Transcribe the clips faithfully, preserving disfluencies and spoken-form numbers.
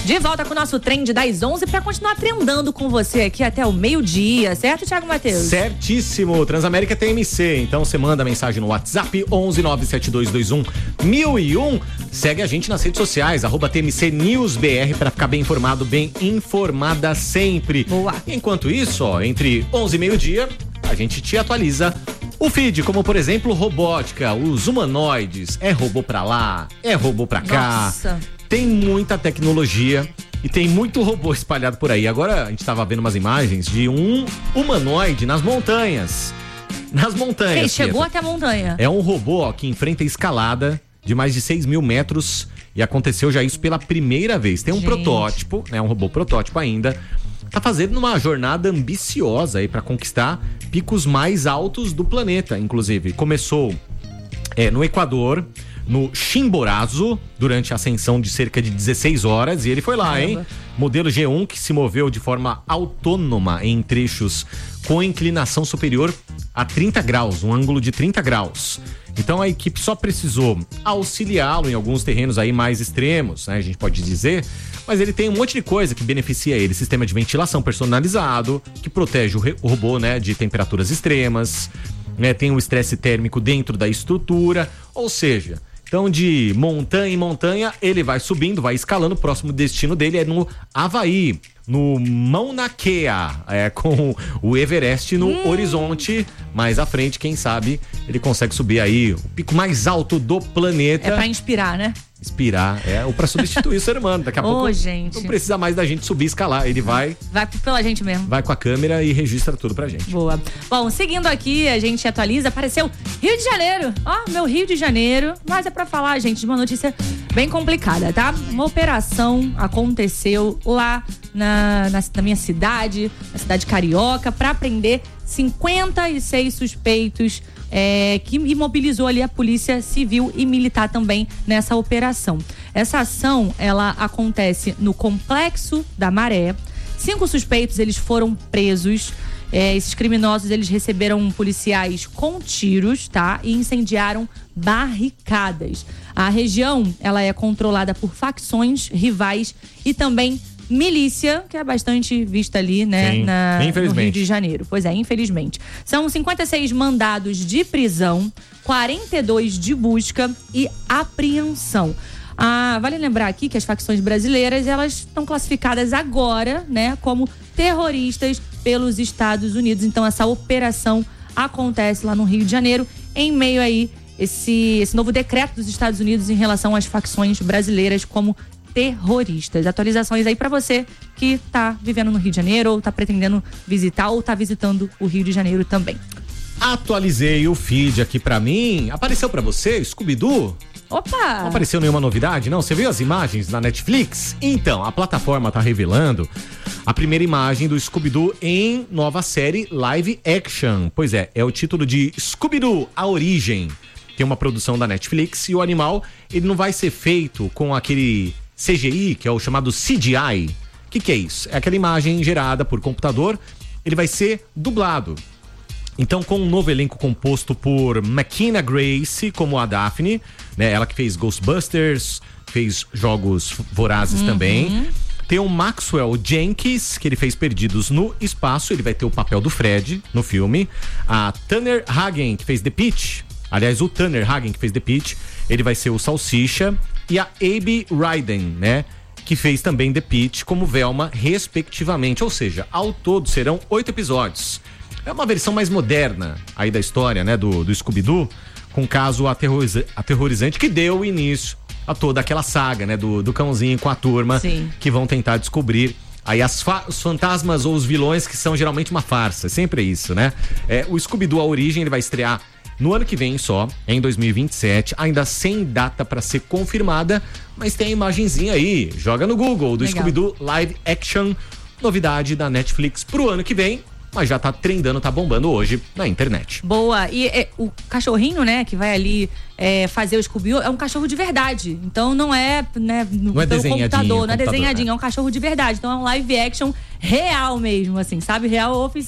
De volta com o nosso trend das onze para continuar trendando com você aqui até o meio-dia, certo, Thiago Matheus? Certíssimo. Transamérica T M C. Então você manda mensagem no WhatsApp onze nove sete dois dois um mil e um. Segue a gente nas redes sociais, arroba T M C News B R, para ficar bem informado, bem informada sempre. Boa. Enquanto isso, ó, entre onze e meio-dia, a gente te atualiza o feed, como por exemplo, robótica, os humanoides, é robô pra lá, é robô pra cá. Nossa. Tem muita tecnologia e tem muito robô espalhado por aí. Agora a gente tava vendo umas imagens de um humanoide nas montanhas. Nas montanhas. Ele chegou Pietro. até a montanha. É um robô, ó, que enfrenta escalada de mais de seis mil metros e aconteceu já isso pela primeira vez. Tem um Gente. protótipo, né? Um robô protótipo ainda. Tá fazendo uma jornada ambiciosa aí para conquistar picos mais altos do planeta, inclusive. Começou é, no Equador, no Chimborazo, durante a ascensão de cerca de dezesseis horas, e ele foi lá, Caramba. hein? Modelo G um que se moveu de forma autônoma em trechos com inclinação superior a trinta graus, um ângulo de trinta graus. Então a equipe só precisou auxiliá-lo em alguns terrenos aí mais extremos, né? A gente pode dizer, mas ele tem um monte de coisa que beneficia ele. Sistema de ventilação personalizado, que protege o, re- o robô, né, de temperaturas extremas, né? Tem um estresse térmico dentro da estrutura, ou seja... Então, de montanha em montanha, ele vai subindo, vai escalando. O próximo destino dele é no Havaí, no Mauna Kea, é, com o Everest no hum. horizonte. Mais à frente, quem sabe, ele consegue subir aí o pico mais alto do planeta. É pra inspirar, né? Inspirar, é, ou pra substituir o ser humano. Daqui a Ô, pouco gente. não precisa mais da gente subir e escalar. Ele vai, Vai pela gente mesmo. vai com a câmera e registra tudo pra gente. Boa. Bom, seguindo aqui, a gente atualiza, apareceu Rio de Janeiro. Ó, meu Rio de Janeiro. Mas é pra falar, gente, de uma notícia bem complicada, tá? Uma operação aconteceu lá na, na, na minha cidade, na cidade carioca, pra prender cinquenta e seis suspeitos, é, que imobilizou ali a polícia civil e militar também nessa operação. Essa ação, ela acontece no Complexo da Maré. Cinco suspeitos, eles foram presos. É, esses criminosos, eles receberam policiais com tiros, tá? E incendiaram barricadas. A região, ela é controlada por facções rivais e também milícia, que é bastante vista ali, né, Sim, na, no Rio de Janeiro. Pois é, infelizmente. São cinquenta e seis mandados de prisão, quarenta e dois de busca e apreensão. Ah, vale lembrar aqui que as facções brasileiras, elas estão classificadas agora, né, como terroristas pelos Estados Unidos. Então, essa operação acontece lá no Rio de Janeiro, em meio aí esse, esse novo decreto dos Estados Unidos em relação às facções brasileiras como terroristas. Atualizações aí pra você que tá vivendo no Rio de Janeiro ou tá pretendendo visitar ou tá visitando o Rio de Janeiro também. Atualizei o feed aqui pra mim. Apareceu pra você, Scooby-Doo? Opa! Não apareceu nenhuma novidade, não? Você viu as imagens na Netflix? Então, a plataforma tá revelando a primeira imagem do Scooby-Doo em nova série live action. Pois é, é o título de Scooby-Doo, A Origem. Tem uma produção da Netflix e o animal, ele não vai ser feito com aquele C G I, que é o chamado C G I. O que que é isso? É aquela imagem gerada por computador, ele vai ser dublado. Então, com um novo elenco composto por McKenna Grace, como a Daphne, né? Ela que fez Ghostbusters, fez Jogos Vorazes uhum. também. Tem o Maxwell Jenkins, que ele fez Perdidos no Espaço, ele vai ter o papel do Fred no filme. A Tanner Hagen, que fez The Pitch, aliás, o Tanner Hagen, que fez The Pitch, ele vai ser o Salsicha. E a Abby Ryden, né? Que fez também The Pitch como Velma, respectivamente. Ou seja, ao todo serão oito episódios. É uma versão mais moderna aí da história, né? Do, do Scooby-Doo, com um caso aterroriza- aterrorizante que deu início a toda aquela saga, né? Do, do cãozinho com a turma. Sim. Que vão tentar descobrir aí as fa- os fantasmas ou os vilões que são geralmente uma farsa. Sempre é isso, né? É, o Scooby-Doo, A Origem, ele vai estrear no ano que vem só, em dois mil e vinte e sete, ainda sem data pra ser confirmada, mas tem a imagenzinha aí, joga no Google, do Legal. Scooby-Doo Live Action, novidade da Netflix pro ano que vem, mas já tá trendando, tá bombando hoje na internet. Boa, e é, o cachorrinho, né, que vai ali é, fazer o Scooby-Doo, é um cachorro de verdade, então não é, né, no, não é pelo desenhadinho, computador, não é computador, desenhadinho, né? É um cachorro de verdade, então é um live action real mesmo, assim, sabe, real oficial.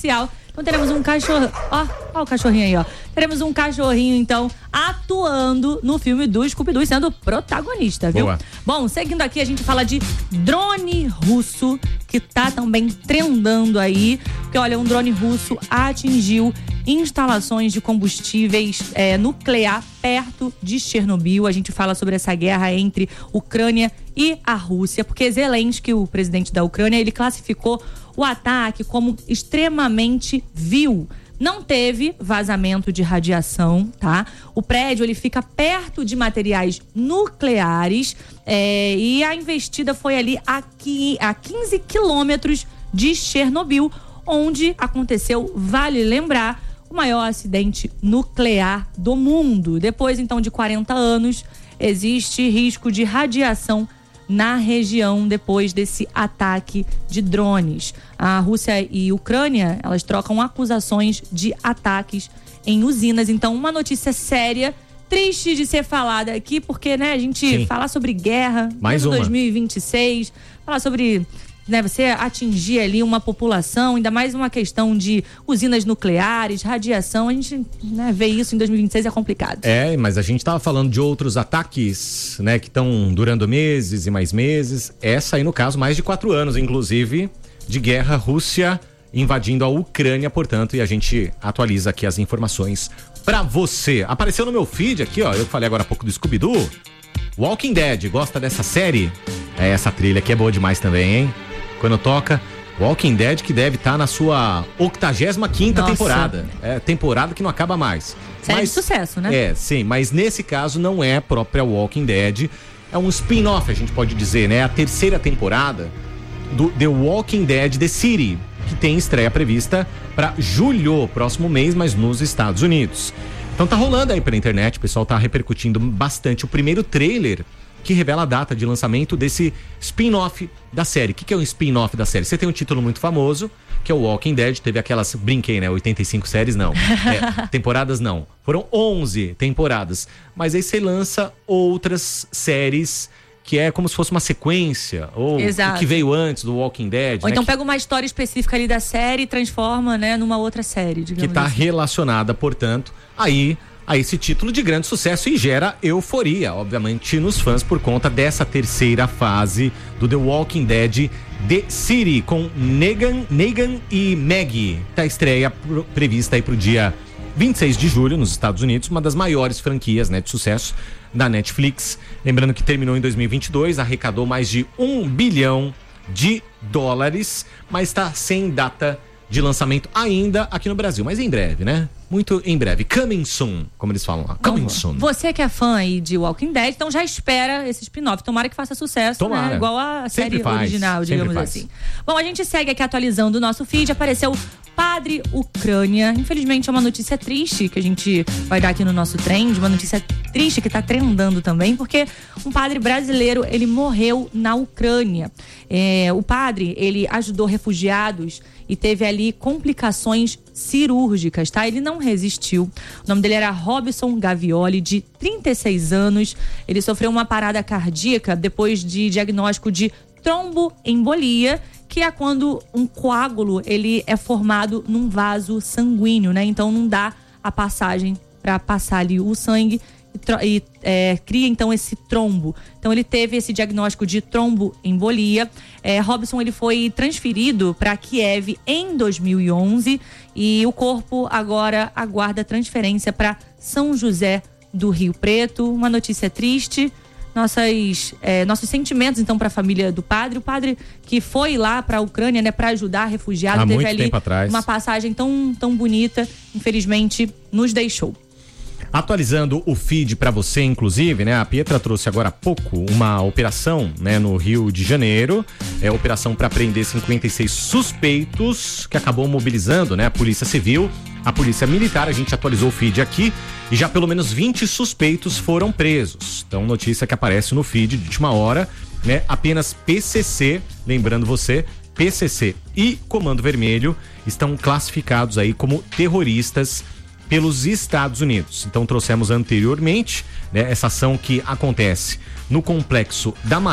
Então teremos um cachorro, ó, ó o cachorrinho aí, ó. Teremos um cachorrinho, então, atuando no filme do Scooby-Doo, sendo protagonista, viu? Boa. Bom, seguindo aqui, a gente fala de drone russo, que tá também trendando aí. Porque, olha, um drone russo atingiu instalações de combustíveis é, nuclear perto de Chernobyl. A gente fala sobre essa guerra entre Ucrânia e a Rússia, porque Zelensky, o presidente da Ucrânia, ele classificou o ataque como extremamente vil. Não teve vazamento de radiação, tá? O prédio, ele fica perto de materiais nucleares é, e a investida foi ali aqui, a quinze quilômetros de Chernobyl, onde aconteceu, vale lembrar, o maior acidente nuclear do mundo. Depois, então, de quarenta anos, existe risco de radiação na região depois desse ataque de drones. A Rússia e a Ucrânia, elas trocam acusações de ataques em usinas. Então, uma notícia séria, triste de ser falada aqui, porque, né, a gente Sim. falar sobre guerra, mais uma. dois mil e vinte e seis, falar sobre, né, você atingir ali uma população, ainda mais uma questão de usinas nucleares, radiação, a gente, né, vê isso em dois mil e vinte e seis é complicado. É, mas a gente tava falando de outros ataques, né, que estão durando meses e mais meses. Essa aí, no caso, mais de quatro anos, inclusive, de guerra, Rússia invadindo a Ucrânia, portanto, e a gente atualiza aqui as informações pra você. Apareceu no meu feed aqui, ó, eu falei agora há pouco do Scooby-Doo. Walking Dead, gosta dessa série? É, essa trilha aqui é boa demais também, hein? Quando toca Walking Dead, que deve estar tá na sua octagésima quinta temporada. É, temporada que não acaba mais. Série mas, de sucesso, né? É, sim, mas nesse caso não é a própria Walking Dead. É um spin-off, a gente pode dizer, né? A terceira temporada do The Walking Dead The City, que tem estreia prevista para julho, próximo mês, mas nos Estados Unidos. Então tá rolando aí pela internet, o pessoal tá repercutindo bastante o primeiro trailer que revela a data de lançamento desse spin-off da série. O que, que é um spin-off da série? Você tem um título muito famoso, que é o Walking Dead, teve aquelas, brinquei, né, oitenta e cinco séries, não. É, temporadas não. Foram onze temporadas. Mas aí você lança outras séries que é como se fosse uma sequência, ou Exato. o que veio antes do Walking Dead. Ou né, então que... pega uma história específica ali da série e transforma, né, numa outra série, digamos que está assim. relacionada, portanto, aí a esse título de grande sucesso e gera euforia, obviamente, nos fãs por conta dessa terceira fase do The Walking Dead The City, com Negan, Negan e Maggie. Tá estreia pro, prevista aí pro dia vinte e seis de julho nos Estados Unidos, uma das maiores franquias, né, de sucesso da Netflix. Lembrando que terminou em dois mil e vinte e dois, arrecadou mais de um bilhão de dólares, mas está sem data de lançamento ainda aqui no Brasil, mas em breve, né? Muito em breve. Coming soon, como eles falam lá. Coming Bom, soon. Você que é fã aí de Walking Dead, então já espera esse spin-off. Tomara que faça sucesso, Tomara. né? Igual a Sempre série faz, original, sempre digamos faz. assim. Bom, a gente segue aqui atualizando o nosso feed. Apareceu Padre Ucrânia. Infelizmente é uma notícia triste que a gente vai dar aqui no nosso trend. Uma notícia triste que tá trendando também, porque um padre brasileiro, ele morreu na Ucrânia. É, o padre, ele ajudou refugiados e teve ali complicações cirúrgicas, tá? Ele não resistiu. O nome dele era Robson Gavioli, de trinta e seis anos. Ele sofreu uma parada cardíaca depois de diagnóstico de tromboembolia, que é quando um coágulo ele é formado num vaso sanguíneo, né? Então não dá a passagem para passar ali o sangue e, e é, cria então esse trombo. Então ele teve esse diagnóstico de tromboembolia. É, Robson ele foi transferido para Kiev em dois mil e onze e o corpo agora aguarda transferência para São José do Rio Preto. Uma notícia triste. Nossas, é, nossos sentimentos então para a família do padre. O padre que foi lá para a Ucrânia, né, para ajudar refugiados, há teve muito ali tempo atrás. uma passagem tão, tão bonita, infelizmente nos deixou. Atualizando o feed para você, inclusive, né? A Pietra trouxe agora há pouco uma operação, né, no Rio de Janeiro. É a operação para prender cinquenta e seis suspeitos, que acabou mobilizando, né, a Polícia Civil, a Polícia Militar. A gente atualizou o feed aqui e já pelo menos vinte suspeitos foram presos. Então, notícia que aparece no feed de última hora, né? Apenas P C C, lembrando você, P C C e Comando Vermelho estão classificados aí como terroristas pelos Estados Unidos. Então trouxemos anteriormente, né, essa ação que acontece no Complexo da Maré,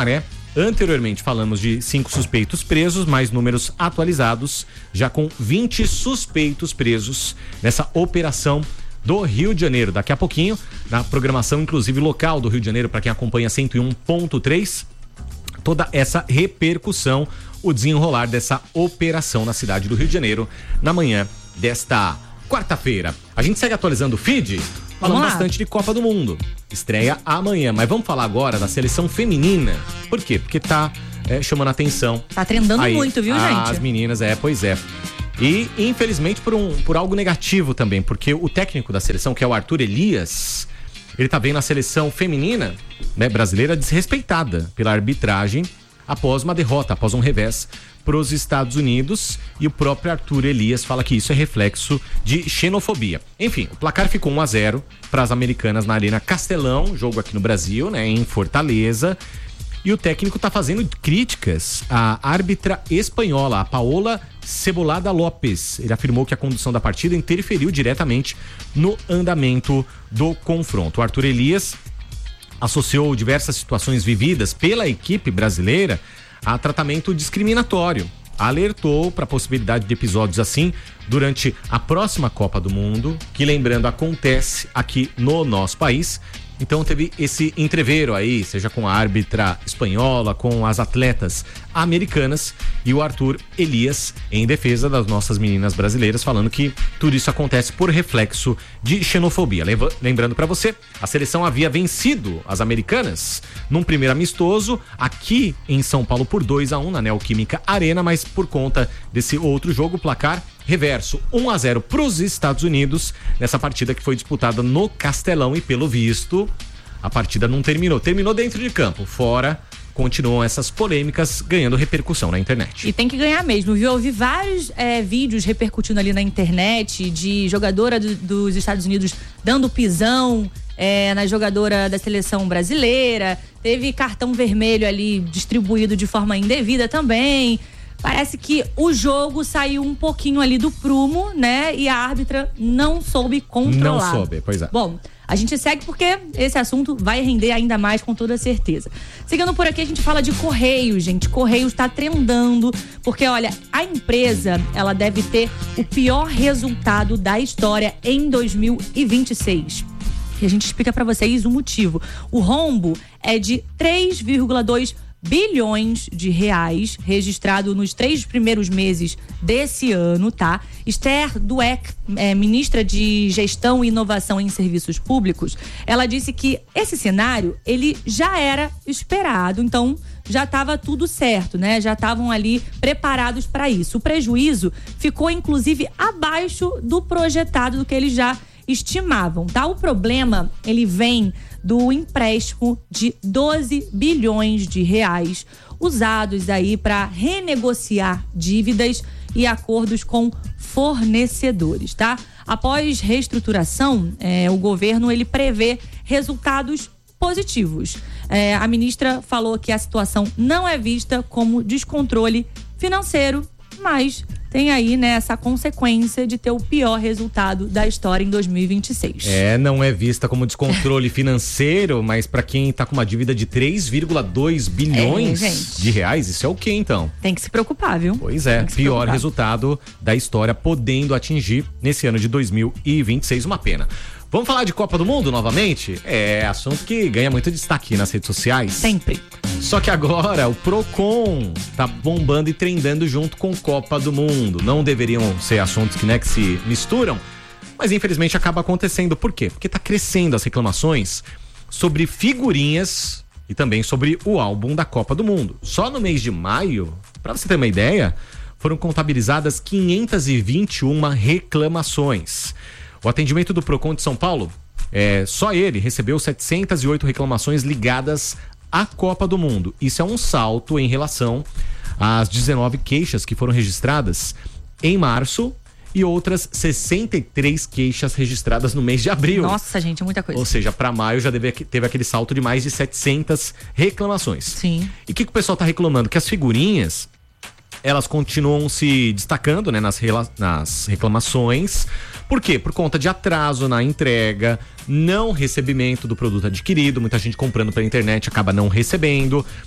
Anteriormente falamos de cinco suspeitos presos, mais números atualizados, já com vinte suspeitos presos nessa operação do Rio de Janeiro. Daqui a pouquinho, na programação inclusive local do Rio de Janeiro, para quem acompanha cento e um ponto três, toda essa repercussão, o desenrolar dessa operação na cidade do Rio de Janeiro na manhã desta quarta-feira. A gente segue atualizando o feed, falando bastante de Copa do Mundo. Estreia amanhã, mas vamos falar agora da seleção feminina. Por quê? Porque tá é, chamando a atenção. Tá trendando aí, muito, viu, gente? As meninas, é, pois é. E, infelizmente, por, um, por algo negativo também, porque o técnico da seleção, que é o Arthur Elias, ele tá vendo a seleção feminina, né, brasileira desrespeitada pela arbitragem após uma derrota, após um revés para os Estados Unidos, e o próprio Arthur Elias fala que isso é reflexo de xenofobia. Enfim, o placar ficou um a zero para as americanas na Arena Castelão, jogo aqui no Brasil, né, em Fortaleza, e o técnico está fazendo críticas à árbitra espanhola, a Paola Cebolada Lopes. Ele afirmou que a condução da partida interferiu diretamente no andamento do confronto. O Arthur Elias associou diversas situações vividas pela equipe brasileira a tratamento discriminatório. Alertou para a possibilidade de episódios assim durante a próxima Copa do Mundo, que, lembrando, acontece aqui no nosso país. Então teve esse entreveiro aí, seja com a árbitra espanhola, com as atletas americanas, e o Arthur Elias em defesa das nossas meninas brasileiras, falando que tudo isso acontece por reflexo de xenofobia. Lembrando para você, a seleção havia vencido as americanas num primeiro amistoso aqui em São Paulo por dois a um na Neoquímica Arena, mas por conta desse outro jogo, o placar reverso, um a zero para os Estados Unidos nessa partida que foi disputada no Castelão, e pelo visto a partida não terminou, terminou dentro de campo, fora continuam essas polêmicas ganhando repercussão na internet. E tem que ganhar mesmo, viu? Eu vi vários é, vídeos repercutindo ali na internet de jogadora do, dos Estados Unidos dando pisão é, na jogadora da seleção brasileira, teve cartão vermelho ali distribuído de forma indevida também. Parece que o jogo saiu um pouquinho ali do prumo, né? E a árbitra não soube controlar. Não soube, pois é. Bom, a gente segue porque esse assunto vai render ainda mais, com toda certeza. Seguindo por aqui, a gente fala de Correios, gente. Correios tá trendando, porque, olha, a empresa, ela deve ter o pior resultado da história em dois mil e vinte e seis. E a gente explica pra vocês o motivo. O rombo é de três vírgula dois bilhões de reais, registrado nos três primeiros meses desse ano, tá? Esther Dweck, é, ministra de Gestão e Inovação em Serviços Públicos, ela disse que esse cenário, ele já era esperado, então já estava tudo certo, né? Já estavam ali preparados para isso. O prejuízo ficou, inclusive, abaixo do projetado, do que eles já estimavam, tá? O problema, ele vem do empréstimo de doze bilhões de reais usados aí para renegociar dívidas e acordos com fornecedores, tá? Após reestruturação, é, o governo ele prevê resultados positivos. É, a ministra falou que a situação não é vista como descontrole financeiro, mas tem aí, né, essa consequência de ter o pior resultado da história em dois mil e vinte e seis. É, não é vista como descontrole financeiro, mas para quem tá com uma dívida de três vírgula dois bilhões é, de reais, isso é o quê, então? Tem que se preocupar, viu? Pois é, pior preocupar. Resultado da história podendo atingir nesse ano de dois mil e vinte e seis, uma pena. Vamos falar de Copa do Mundo novamente? É assunto que ganha muito destaque nas redes sociais. Sempre. Só que agora o Procon tá bombando e trendando junto com Copa do Mundo. Não deveriam ser assuntos que, né, que se misturam, mas infelizmente acaba acontecendo. Por quê? Porque tá crescendo as reclamações sobre figurinhas e também sobre o álbum da Copa do Mundo. Só no mês de maio, para você ter uma ideia, foram contabilizadas quinhentas e vinte e uma reclamações. O atendimento do Procon de São Paulo, é, só ele recebeu setecentas e oito reclamações ligadas à Copa do Mundo. Isso é um salto em relação às dezenove queixas que foram registradas em março e outras sessenta e três queixas registradas no mês de abril. Nossa, gente, é muita coisa. Ou seja, para maio já deve, teve aquele salto de mais de setecentas reclamações. Sim. E o que, que o pessoal tá reclamando? Que as figurinhas, elas continuam se destacando, né, nas, rela- nas reclamações. Por quê? Por conta de atraso na entrega, não recebimento do produto adquirido, muita gente comprando pela internet acaba não recebendo,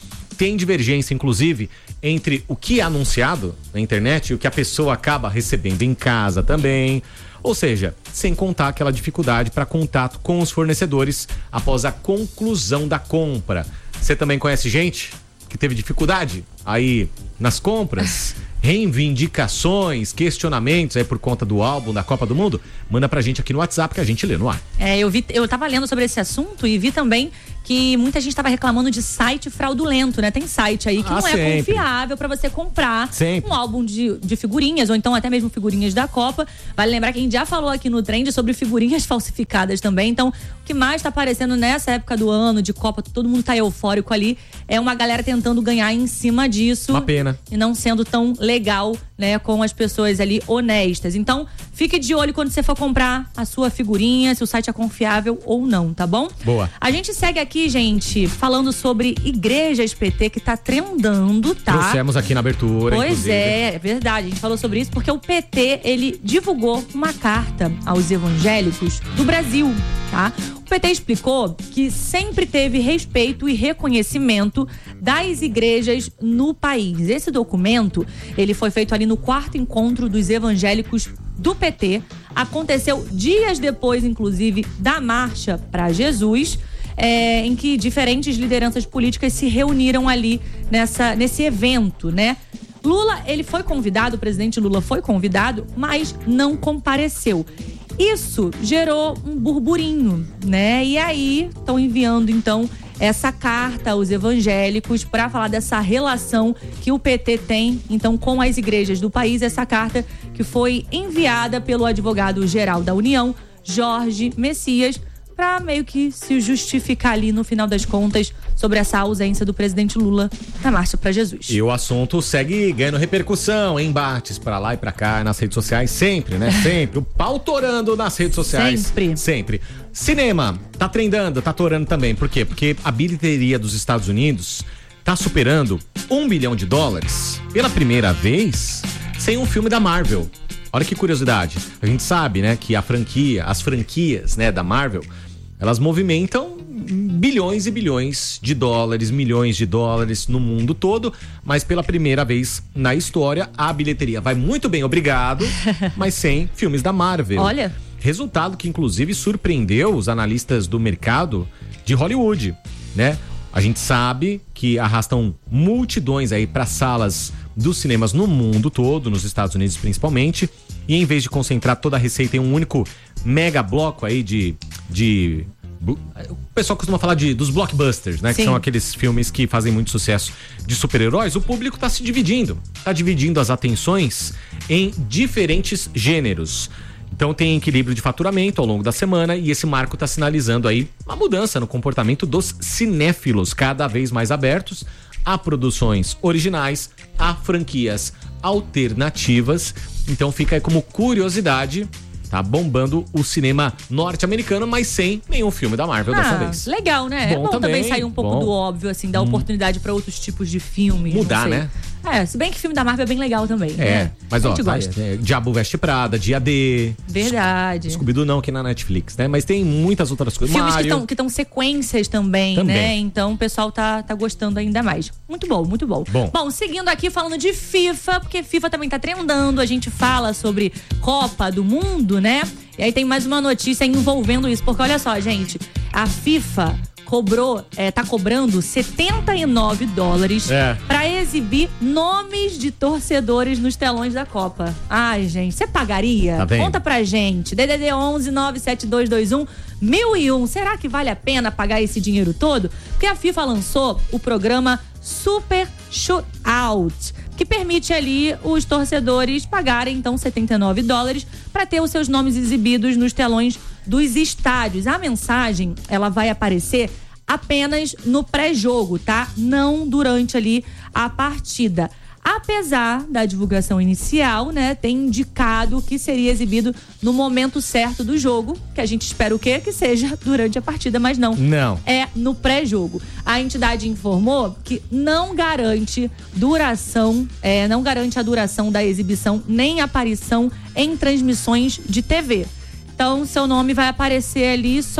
tem divergência, inclusive, entre o que é anunciado na internet e o que a pessoa acaba recebendo em casa também. Ou seja, sem contar aquela dificuldade para contato com os fornecedores após a conclusão da compra. Você também conhece gente que teve dificuldade aí nas compras? Reivindicações, questionamentos aí por conta do álbum da Copa do Mundo? Manda pra gente aqui no WhatsApp que a gente lê no ar. É, eu vi, eu tava lendo sobre esse assunto e vi também que muita gente tava reclamando de site fraudulento, né? Tem site aí que ah, não sempre. é confiável pra você comprar sempre. um álbum de, de figurinhas, ou então até mesmo figurinhas da Copa. Vale lembrar que a gente já falou aqui no Trend sobre figurinhas falsificadas também. Então, o que mais tá aparecendo nessa época do ano de Copa, todo mundo tá eufórico ali, é uma galera tentando ganhar em cima disso. Uma pena. E não sendo tão legal, né, com as pessoas ali honestas. Então, fique de olho quando você for comprar a sua figurinha, se o site é confiável ou não, tá bom? Boa. A gente segue aqui, gente, falando sobre igrejas P T que tá trendando, tá? Trouxemos aqui na abertura, Pois inclusive. é, é verdade. A gente falou sobre isso porque o P T, ele divulgou uma carta aos evangélicos do Brasil, tá? O P T explicou que sempre teve respeito e reconhecimento das igrejas no país. Esse documento, ele foi feito ali no quarto encontro dos evangélicos do P T. Aconteceu dias depois, inclusive, da Marcha para Jesus, é, em que diferentes lideranças políticas se reuniram ali nessa, nesse evento, né? Lula, ele foi convidado, o presidente Lula foi convidado, mas não compareceu. Isso gerou um burburinho, né? E aí estão enviando, então, essa carta aos evangélicos para falar dessa relação que o P T tem, então, com as igrejas do país. Essa carta que foi enviada pelo advogado-geral da União, Jorge Messias, para meio que se justificar ali no final das contas sobre essa ausência do presidente Lula na Marcha para Jesus. E o assunto segue ganhando repercussão, embates pra lá e pra cá nas redes sociais, sempre, né? Sempre. O pau torando nas redes sociais. Sempre. Sempre. Cinema, tá trendando, tá torando também. Por quê? Porque a bilheteria dos Estados Unidos tá superando um bilhão de dólares pela primeira vez sem um filme da Marvel. Olha que curiosidade. A gente sabe, né, que a franquia, as franquias, né, da Marvel, elas movimentam bilhões e bilhões de dólares, milhões de dólares no mundo todo, mas pela primeira vez na história, a bilheteria vai muito bem, obrigado, mas sem filmes da Marvel. Olha. Resultado que, inclusive, surpreendeu os analistas do mercado de Hollywood, né? A gente sabe que arrastam multidões aí para salas dos cinemas no mundo todo, nos Estados Unidos principalmente, e em vez de concentrar toda a receita em um único mega bloco aí de... de o pessoal costuma falar de, dos blockbusters, né? Sim. Que são aqueles filmes que fazem muito sucesso de super-heróis. O público tá se dividindo, tá dividindo as atenções em diferentes gêneros. Então tem equilíbrio de faturamento ao longo da semana e esse marco está sinalizando aí uma mudança no comportamento dos cinéfilos, cada vez mais abertos a produções originais, a franquias alternativas. Então fica aí como curiosidade, tá bombando o cinema norte-americano, mas sem nenhum filme da Marvel ah, dessa vez. Legal, né? Bom é bom também, também sair um pouco bom. do óbvio, assim, dar Hum. oportunidade para outros tipos de filmes. Mudar, não sei. né? É, se bem que filme da Marvel é bem legal também. É, né? mas a ó, gente tá, gosta. é, Diabo Veste Prada, Dia D. Verdade. Scooby-Doo não, que é na Netflix, né? Mas tem muitas outras coisas. Filmes Mario. que estão sequências também, Também. né? Então o pessoal tá, tá gostando ainda mais. Muito bom, muito bom. Bom. Bom, seguindo aqui falando de FIFA, porque FIFA também tá trendando, a gente fala sobre Copa do Mundo, né? E aí tem mais uma notícia envolvendo isso, porque olha só, gente, a FIFA cobrou, é, tá cobrando setenta e nove dólares É. pra exibir nomes de torcedores nos telões da Copa. Ai, gente, você pagaria? Tá vendo? Conta pra gente. D D D onze nove sete dois dois um mil e um. Será que vale a pena pagar esse dinheiro todo? Porque a FIFA lançou o programa Super Shootout, que permite ali os torcedores pagarem então setenta e nove dólares para ter os seus nomes exibidos nos telões dos estádios. A mensagem, ela vai aparecer apenas no pré-jogo, tá? Não durante ali a partida. Apesar da divulgação inicial, né, ter indicado que seria exibido no momento certo do jogo, que a gente espera o quê? Que seja durante a partida, mas não. Não. É no pré-jogo. A entidade informou que não garante duração, é, não garante a duração da exibição nem aparição em transmissões de T V. Então, seu nome vai aparecer ali só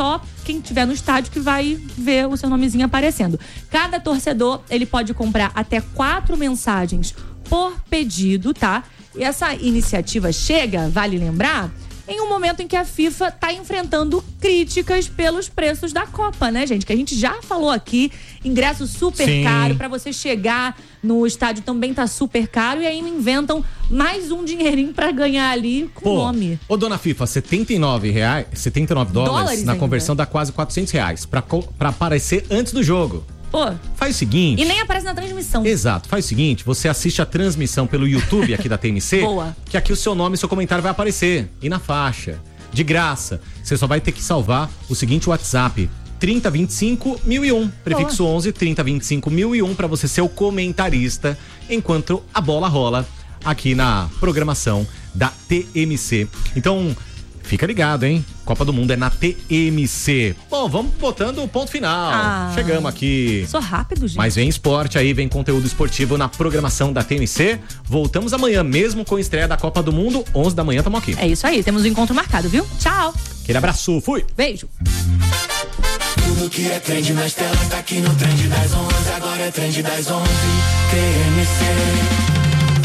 quem estiver no estádio que vai ver o seu nomezinho aparecendo. Cada torcedor, ele pode comprar até quatro mensagens por pedido, tá? E essa iniciativa chega, vale lembrar, em um momento em que a FIFA tá enfrentando críticas pelos preços da Copa, né, gente? Que a gente já falou aqui, ingresso super Sim. caro, pra você chegar no estádio também tá super caro, e ainda inventam mais um dinheirinho pra ganhar ali com o nome. Ô, dona FIFA, setenta e nove reais, setenta e nove dólares, dólares na ainda. Conversão dá quase quatrocentos reais pra, pra aparecer antes do jogo. Pô. Faz o seguinte. E nem aparece na transmissão. Exato. Faz o seguinte, você assiste a transmissão pelo YouTube aqui da T M C. Boa. Que aqui o seu nome e seu comentário vai aparecer. E na faixa. De graça. Você só vai ter que salvar o seguinte WhatsApp. trinta, vinte e cinco, mil e um. Prefixo Boa. onze, trinta, vinte e cinco, mil e um pra você ser o comentarista enquanto a bola rola aqui na programação da T M C. Então, fica ligado, hein? Copa do Mundo é na T M C. Bom, vamos botando o ponto final. Ah, Chegamos aqui. Sou rápido, gente. Mas vem esporte aí, vem conteúdo esportivo na programação da T M C. Voltamos amanhã, mesmo com a estreia da Copa do Mundo, onze da manhã, tamo aqui. É isso aí, temos um encontro marcado, viu? Tchau. Aquele abraço, fui. Beijo. Tudo que é trend nas telas tá aqui no Trend das onze. Agora é Trend das onze. T M C.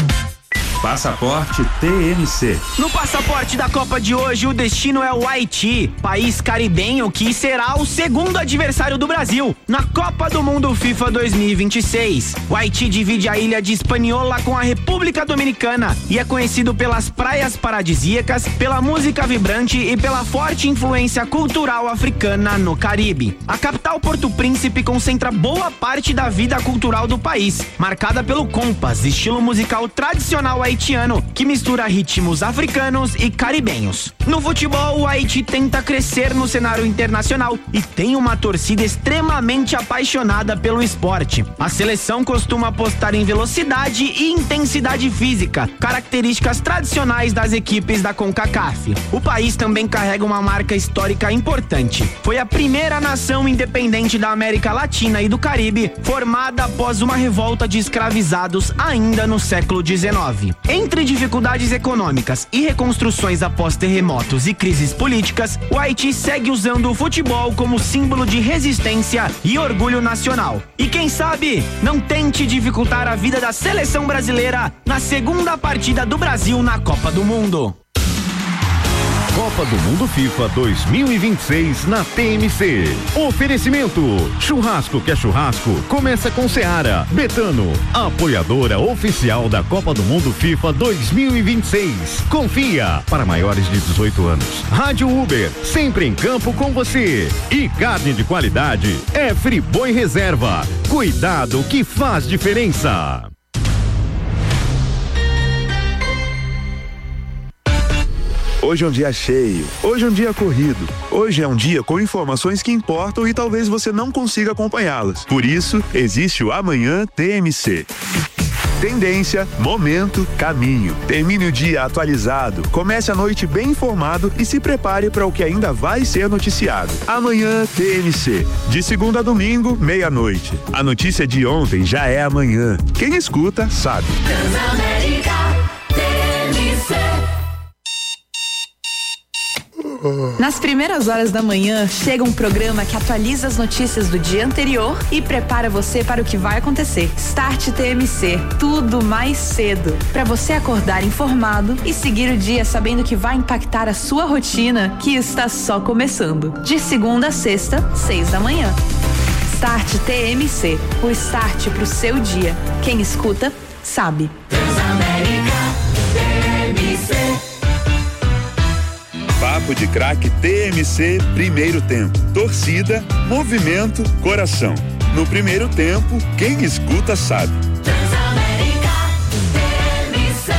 Passaporte T M C. No passaporte da Copa de hoje, o destino é o Haiti, país caribenho que será o segundo adversário do Brasil na Copa do Mundo FIFA dois mil e vinte e seis. O Haiti divide a ilha de Hispaniola com a República Dominicana e é conhecido pelas praias paradisíacas, pela música vibrante e pela forte influência cultural africana no Caribe. A capital Porto Príncipe concentra boa parte da vida cultural do país, marcada pelo compas, estilo musical tradicional haitiano, que mistura ritmos africanos e caribenhos. No futebol, o Haiti tenta crescer no cenário internacional e tem uma torcida extremamente apaixonada pelo esporte. A seleção costuma apostar em velocidade e intensidade física, características tradicionais das equipes da CONCACAF. O país também carrega uma marca histórica importante. Foi a primeira nação independente da América Latina e do Caribe, formada após uma revolta de escravizados ainda no século dezenove. Entre dificuldades econômicas e reconstruções após terremotos e crises políticas, o Haiti segue usando o futebol como símbolo de resistência e orgulho nacional. E quem sabe, não tente dificultar a vida da seleção brasileira na segunda partida do Brasil na Copa do Mundo. Copa do Mundo FIFA dois mil e vinte e seis na T M C. Oferecimento: churrasco que é churrasco, começa com Seara. Betano, apoiadora oficial da Copa do Mundo FIFA dois mil e vinte e seis. Confia, para maiores de dezoito anos. Rádio Uber, sempre em campo com você. E carne de qualidade é Friboi Reserva. Cuidado que faz diferença. Hoje é um dia cheio, hoje é um dia corrido, hoje é um dia com informações que importam e talvez você não consiga acompanhá-las. Por isso, existe o Amanhã T M C. Tendência, momento, caminho. Termine o dia atualizado, comece a noite bem informado e se prepare para o que ainda vai ser noticiado. Amanhã T M C, de segunda a domingo, meia-noite. A notícia de ontem já é amanhã. Quem escuta, sabe. Transamérica, T M C. Nas primeiras horas da manhã, chega um programa que atualiza as notícias do dia anterior e prepara você para o que vai acontecer. Start T M C, tudo mais cedo, para você acordar informado e seguir o dia sabendo que vai impactar a sua rotina, que está só começando. De segunda a sexta, seis da manhã. Start T M C, o start pro seu dia. Quem escuta, sabe. Transamérica, T M C. Papo de Craque T M C, primeiro tempo. Torcida, movimento, coração. No primeiro tempo, quem escuta sabe. Transamérica, T M C.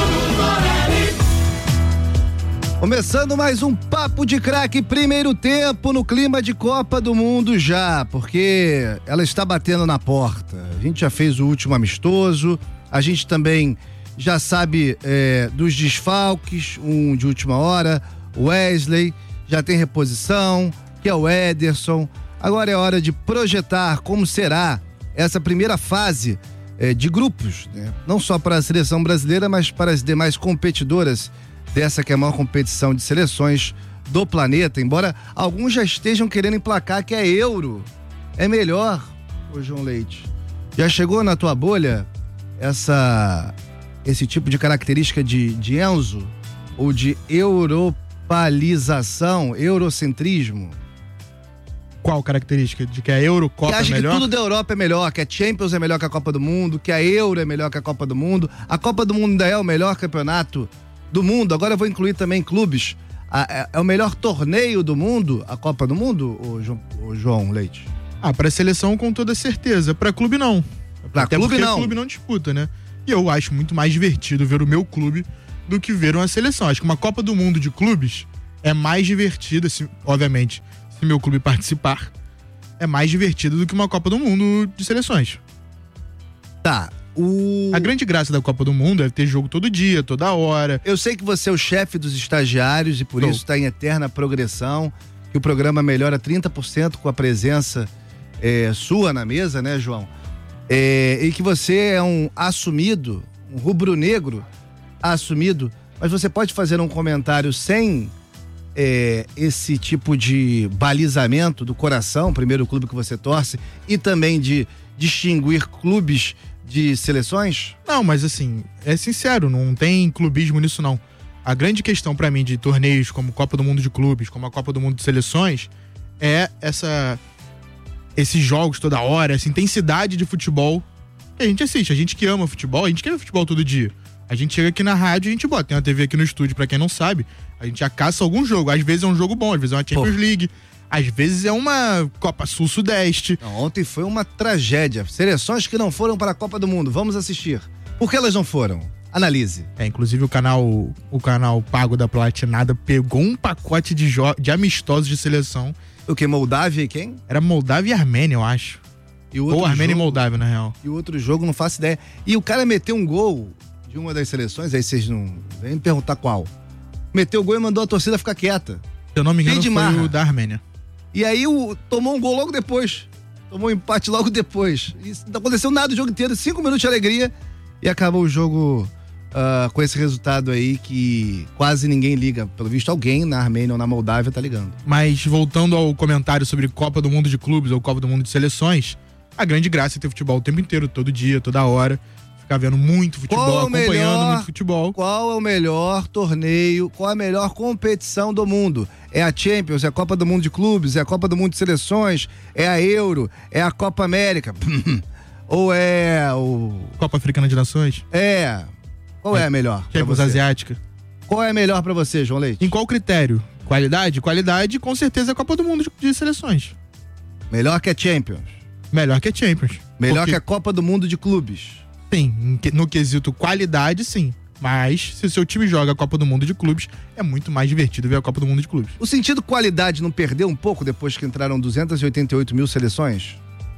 Começando mais um Papo de Craque, primeiro tempo no clima de Copa do Mundo já, porque ela está batendo na porta. A gente já fez o último amistoso, a gente também já sabe é, dos desfalques, um de última hora. Wesley, já tem reposição, que é o Ederson. Agora é hora de projetar como será essa primeira fase eh, de grupos, né? Não só para a seleção brasileira, mas para as demais competidoras dessa que é a maior competição de seleções do planeta, embora alguns já estejam querendo emplacar que a Euro é melhor, ô João Leite. Já chegou na tua bolha essa, esse tipo de característica de, de Enzo? Ou de europalização, eurocentrismo? Qual característica? De que a Eurocopa é melhor? Que acha que tudo da Europa é melhor, que a Champions é melhor que a Copa do Mundo, que a Euro é melhor que a Copa do Mundo. A Copa do Mundo ainda é o melhor campeonato do mundo. Agora eu vou incluir também clubes. É, é o melhor torneio do mundo, a Copa do Mundo, ô João, ô João Leite? Ah, pra seleção com toda certeza. Pra clube não. Pra Até clube porque não. o clube não disputa, né? E eu acho muito mais divertido ver o meu clube do que ver uma seleção. Acho que uma Copa do Mundo de clubes é mais divertida, se, obviamente, se meu clube participar, é mais divertido do que uma Copa do Mundo de seleções. Tá. O... A grande graça da Copa do Mundo é ter jogo todo dia, toda hora. Eu sei que você é o chefe dos estagiários e por Não. isso está em eterna progressão, que o programa melhora trinta por cento com a presença é, sua na mesa, né, João? É, e que você é um assumido, um rubro-negro assumido, mas você pode fazer um comentário sem é, esse tipo de balizamento do coração, primeiro o clube que você torce, e também de distinguir clubes de seleções? Não, mas assim, é sincero, não tem clubismo nisso não. A grande questão pra mim de torneios como Copa do Mundo de Clubes, como a Copa do Mundo de Seleções, é essa esses jogos toda hora, essa intensidade de futebol que a gente assiste. A gente que ama futebol, a gente quer ver futebol todo dia. A gente chega aqui na rádio e a gente bota. Tem uma T V aqui no estúdio, pra quem não sabe, a gente já caça algum jogo. Às vezes é um jogo bom, às vezes é uma Champions Pô. League, às vezes é uma Copa Sul-Sudeste. Não, ontem foi uma tragédia. Seleções que não foram para a Copa do Mundo. Vamos assistir. Por que elas não foram? Analise. É, inclusive o canal, o canal pago da Platinada pegou um pacote de, jo- de amistosos de seleção. O que? Moldávia e quem? Era Moldávia e Armênia, eu acho. E o outro Ou Armênia jogo, e Moldávia, na real. E o outro jogo, não faço ideia. E o cara meteu um gol de uma das seleções, aí vocês não vêm me perguntar qual. Meteu o gol e mandou a torcida ficar quieta. Se eu não me engano, foi marra. o da Armênia. E aí o, tomou um gol logo depois. Tomou um empate logo depois. E não aconteceu nada o jogo inteiro. Cinco minutos de alegria e acabou o jogo uh, com esse resultado aí que quase ninguém liga. Pelo visto, alguém na Armênia ou na Moldávia tá ligando. Mas voltando ao comentário sobre Copa do Mundo de Clubes ou Copa do Mundo de Seleções, a grande graça é ter futebol o tempo inteiro, todo dia, toda hora. Ficar vendo muito futebol, Qual acompanhando melhor, muito futebol. Qual é o melhor torneio, qual é a melhor competição do mundo? É a Champions, é a Copa do Mundo de Clubes, é a Copa do Mundo de Seleções, é a Euro, é a Copa América, ou é o... Copa Africana de Nações? É. Qual é, é a melhor? Champions Asiática. Qual é a melhor pra você, João Leite? Em qual critério? Qualidade? Qualidade, com certeza, é a Copa do Mundo de, de Seleções. Melhor que a Champions? Melhor que a Champions. Melhor Porque... que a Copa do Mundo de Clubes? Sim, no quesito qualidade, sim. Mas, se o seu time joga a Copa do Mundo de Clubes, é muito mais divertido ver a Copa do Mundo de Clubes. O sentido qualidade não perdeu um pouco depois que entraram duzentas e oitenta e oito mil seleções?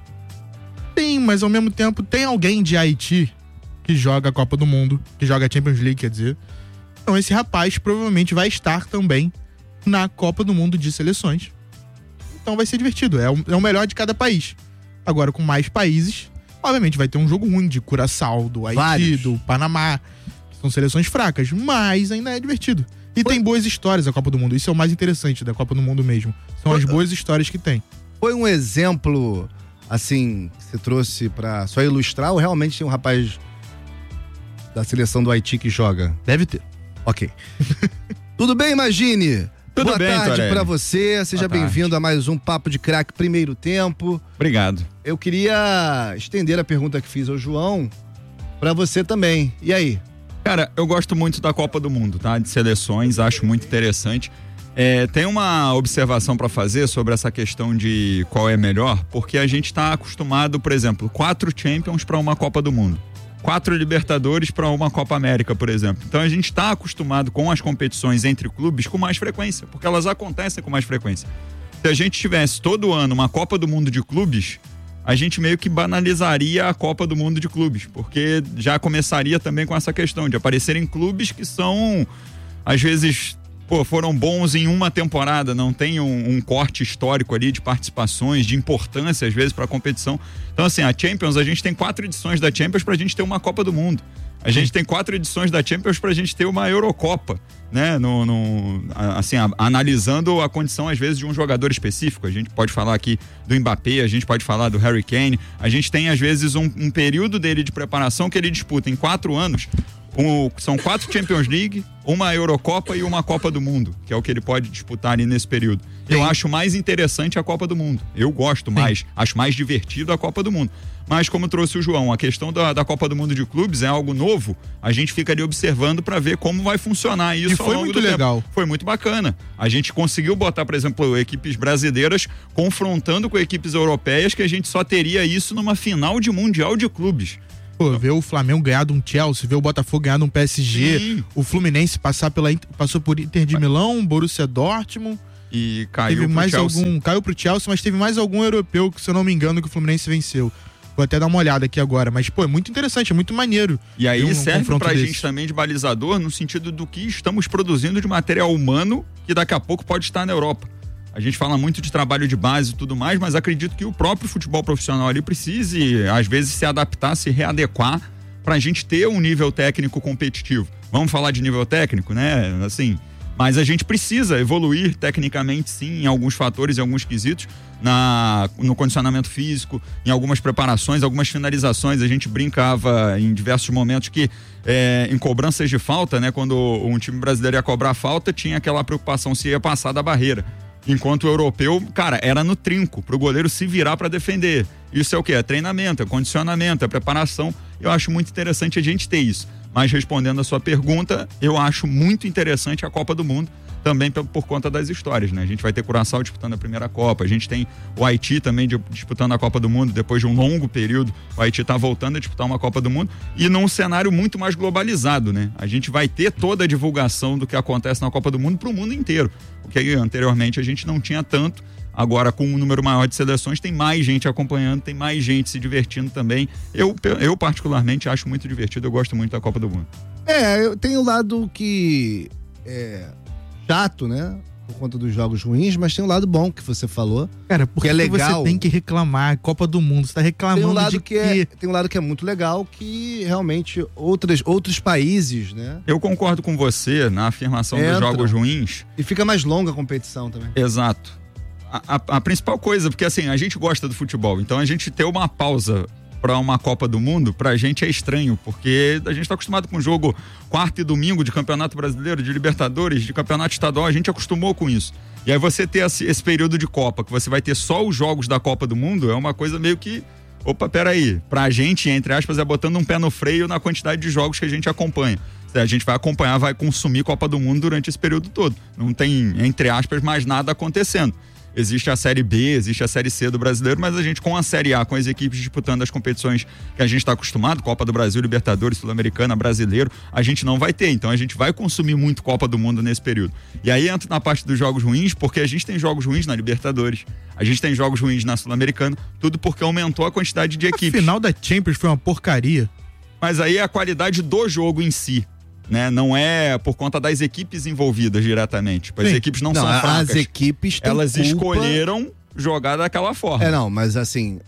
Sim, mas ao mesmo tempo tem alguém de Haiti que joga a Copa do Mundo, que joga a Champions League, quer dizer. Então esse rapaz provavelmente vai estar também na Copa do Mundo de Seleções. Então vai ser divertido, é o, é o melhor de cada país. Agora, com mais países, obviamente vai ter um jogo ruim de Curaçao, do Haiti, Vários. do Panamá, que são seleções fracas, mas ainda é divertido. E Foi... tem boas histórias a Copa do Mundo, isso é o mais interessante da Copa do Mundo mesmo. São Foi... as boas histórias que tem. Foi um exemplo, assim, que você trouxe pra só ilustrar, ou realmente tem um rapaz da seleção do Haiti que joga? Deve ter. Ok. Tudo bem, Imagine? Tudo Boa bem, tarde Torelli. pra você, seja bem-vindo a mais um Papo de Craque Primeiro Tempo. Obrigado. Eu queria estender a pergunta que fiz ao João pra você também. E aí? Cara, eu gosto muito da Copa do Mundo, tá? De seleções, acho muito interessante. É, tem uma observação pra fazer sobre essa questão de qual é melhor, porque a gente tá acostumado, por exemplo, quatro Champions pra uma Copa do Mundo. Quatro Libertadores para uma Copa América, por exemplo. Então a gente está acostumado com as competições entre clubes com mais frequência, porque elas acontecem com mais frequência. Se a gente tivesse todo ano uma Copa do Mundo de clubes, a gente meio que banalizaria a Copa do Mundo de clubes, porque já começaria também com essa questão de aparecerem clubes que são, às vezes, pô, foram bons em uma temporada, não tem um, um corte histórico ali de participações, de importância às vezes para a competição. Então assim, a Champions, a gente tem quatro edições da Champions pra gente ter uma Copa do Mundo. A gente tem quatro edições da Champions pra gente ter uma Eurocopa, né? No, no, assim, a, analisando a condição, às vezes, de um jogador específico. A gente pode falar aqui do Mbappé, a gente pode falar do Harry Kane. A gente tem, às vezes, um, um período dele de preparação que ele disputa em quatro anos. Um, são quatro Champions League, uma Eurocopa e uma Copa do Mundo, que é o que ele pode disputar ali nesse período. Sim. Eu acho mais interessante a Copa do Mundo. Eu gosto mais, Sim. acho mais divertido a Copa do Mundo. Mas como trouxe o João, a questão da, da Copa do Mundo de clubes é algo novo, a gente fica ali observando para ver como vai funcionar isso. E foi muito legal. Tempo. Foi muito bacana. A gente conseguiu botar, por exemplo, equipes brasileiras confrontando com equipes europeias, que a gente só teria isso numa final de Mundial de Clubes. Pô, ver o Flamengo ganhar de um Chelsea, ver o Botafogo ganhar de um P S G, Sim. o Fluminense passar pela, passou por Inter de Milão, Borussia Dortmund. E caiu teve pro mais Chelsea. algum, caiu pro Chelsea, mas teve mais algum europeu que, se eu não me engano, que o Fluminense venceu. Vou até dar uma olhada aqui agora, mas pô, é muito interessante, é muito maneiro. E aí um, serve um pra desse. gente também de balizador no sentido do que estamos produzindo de material humano que daqui a pouco pode estar na Europa. A gente fala muito de trabalho de base e tudo mais, mas acredito que o próprio futebol profissional ali precise, às vezes, se adaptar, se readequar pra gente ter um nível técnico competitivo. Vamos falar de nível técnico, né? Assim, mas a gente precisa evoluir tecnicamente, sim, em alguns fatores, em alguns quesitos, na, no condicionamento físico, em algumas preparações, algumas finalizações. A gente brincava em diversos momentos que é, em cobranças de falta, né? Quando um time brasileiro ia cobrar falta, tinha aquela preocupação se ia passar da barreira. Enquanto o europeu, cara, era no trinco, pro goleiro se virar para defender. Isso é o quê? É treinamento, é condicionamento, é preparação. Eu acho muito interessante a gente ter isso. Mas respondendo a sua pergunta, eu acho muito interessante a Copa do Mundo, também por, por conta das histórias, né? A gente vai ter Curaçao disputando a primeira Copa, a gente tem o Haiti também de, disputando a Copa do Mundo, depois de um longo período, o Haiti tá voltando a disputar uma Copa do Mundo, e num cenário muito mais globalizado, né? A gente vai ter toda a divulgação do que acontece na Copa do Mundo pro mundo inteiro, porque aí, anteriormente a gente não tinha tanto. Agora, com um número maior de seleções, tem mais gente acompanhando, tem mais gente se divertindo também. Eu, eu particularmente, acho muito divertido, eu gosto muito da Copa do Mundo. É, eu tenho um lado que é chato, né? Por conta dos jogos ruins, mas tem um lado bom que você falou. Cara, porque é legal. Você tem que reclamar, Copa do Mundo, você tá reclamando tem um lado de que é, tem um lado que é muito legal, que realmente outras, outros países, né? Eu concordo com você na afirmação Entra. dos jogos ruins. E fica mais longa a competição também. Exato. A, a, a principal coisa, porque assim, a gente gosta do futebol, então a gente ter uma pausa para uma Copa do Mundo, pra gente é estranho, porque a gente tá acostumado com jogo quarta e domingo de Campeonato Brasileiro, de Libertadores, de Campeonato Estadual, a gente acostumou com isso. E aí você ter esse, esse período de Copa, que você vai ter só os jogos da Copa do Mundo, é uma coisa meio que, opa, peraí, pra gente, entre aspas, é botando um pé no freio na quantidade de jogos que a gente acompanha. A gente vai acompanhar, vai consumir Copa do Mundo durante esse período todo. Não tem, entre aspas, mais nada acontecendo. Existe a Série B, existe a Série C do brasileiro, mas a gente com a Série A, com as equipes disputando as competições que a gente está acostumado, Copa do Brasil, Libertadores, Sul-Americana, Brasileiro, a gente não vai ter. Então a gente vai consumir muito Copa do Mundo nesse período. E aí entra na parte dos jogos ruins, porque a gente tem jogos ruins na Libertadores, a gente tem jogos ruins na Sul-Americana, tudo porque aumentou a quantidade de equipes. A final da Champions foi uma porcaria. Mas aí é a qualidade do jogo em si. Né? Não é por conta das equipes envolvidas diretamente. As Sim. equipes não, não são fracas. As equipes têm Elas culpa... escolheram jogar daquela forma. É, não, mas assim,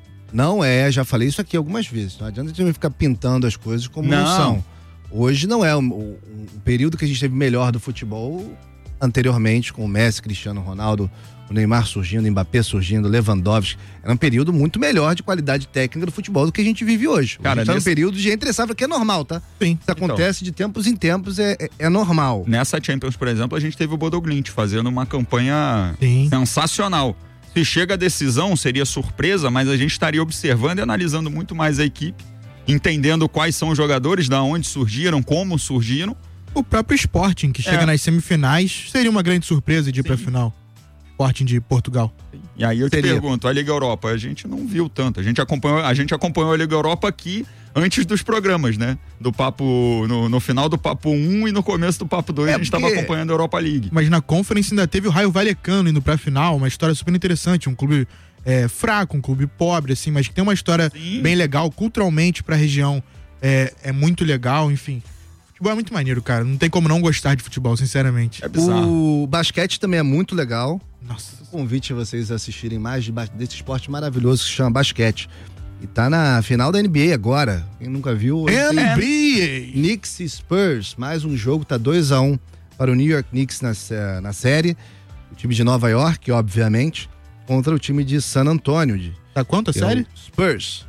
não é, já falei isso aqui algumas vezes. Não adianta a gente ficar pintando as coisas como não, não são. Hoje não é o, o, o período que a gente teve melhor do futebol anteriormente, com o Messi, Cristiano Ronaldo, o Neymar surgindo, o Mbappé surgindo, o Lewandowski. Era um período muito melhor de qualidade técnica do futebol do que a gente vive hoje. Cara, a gente tá nesse... num período de entre-safra que é normal, tá? Sim. Isso acontece então, de tempos em tempos, é, é, é normal. Nessa Champions, por exemplo, a gente teve o Bodo Glimt fazendo uma campanha Sim. sensacional. Se chega a decisão, seria surpresa, mas a gente estaria observando e analisando muito mais a equipe, entendendo quais são os jogadores, da onde surgiram, como surgiram. O próprio Sporting, que chega é. nas semifinais, seria uma grande surpresa de ir Sim. pra final. Sporting de Portugal. E aí eu te Seria. pergunto, a Liga Europa, a gente não viu tanto. A gente acompanhou, a gente acompanhou a Liga Europa aqui antes dos programas, né? Do papo, no, no final do papo um e no começo do papo dois, é a gente estava porque... acompanhando a Europa League. Mas na Conference ainda teve o Raio Vallecano indo pra final, uma história super interessante, um clube é, fraco, um clube pobre, assim, mas que tem uma história Sim. bem legal, culturalmente pra região é, é muito legal, enfim. futebol é muito maneiro, cara. Não tem como não gostar de futebol, sinceramente. É bizarro. O basquete também é muito legal. Nossa. Convite a vocês a assistirem mais de, desse esporte maravilhoso que se chama basquete. E tá na final da N B A agora. Quem nunca viu... N B A! Knicks e Spurs. Mais um jogo, tá dois a um para o New York Knicks na, na série. O time de Nova York, obviamente, contra o time de San Antonio. De, tá quanto a série? Spurs.